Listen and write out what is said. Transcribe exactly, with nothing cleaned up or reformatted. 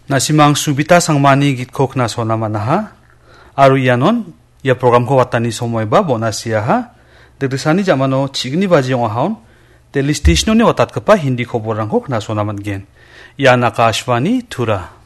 Nasimang subita sangmani gitkok na sonaman ha. Aru yanon ya program ko watani somoy ba bonasiya ha. Degdesani jamano chigni baji yung ahaon. Teli station ni watat kapa hindi khoborang kok na sonaman gen. Yan Akashvani Tura.